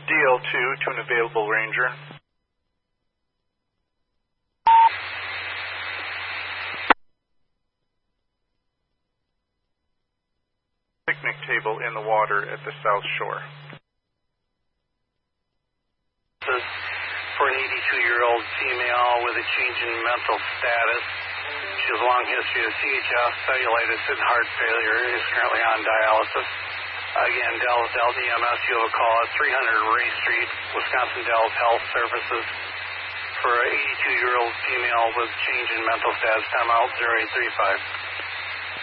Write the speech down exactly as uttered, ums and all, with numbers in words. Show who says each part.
Speaker 1: D L two to an available ranger. Picnic table in the water at the south shore.
Speaker 2: This is for an eighty-two-year-old female with a change in mental status. She has a long history of C H F, cellulitis, and heart failure. Is currently on dialysis. Again, Dells Dells E M S, you have a call at three hundred Ray Street, Wisconsin Dells Health Services for an eighty-two-year-old female with change in mental status. Time out zero eight three five.